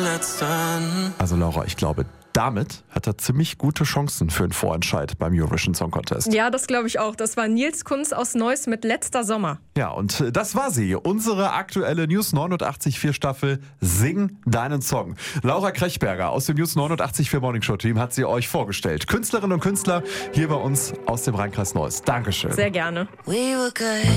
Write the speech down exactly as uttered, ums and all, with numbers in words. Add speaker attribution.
Speaker 1: letzten.
Speaker 2: Also Laura, ich glaube, damit hat er ziemlich gute Chancen für einen Vorentscheid beim Eurovision Song Contest.
Speaker 3: Ja, das glaube ich auch. Das war Nils Kunz aus Neuss mit Letzter Sommer.
Speaker 2: Ja, und das war sie. Unsere aktuelle News neunundachtzig Komma vier Staffel Sing deinen Song. Laura Krechberger aus dem News neunundachtzig Komma vier Morning Show Team hat sie euch vorgestellt. Künstlerinnen und Künstler hier bei uns aus dem Rheinkreis Neuss. Dankeschön.
Speaker 3: Sehr gerne.
Speaker 1: We were good.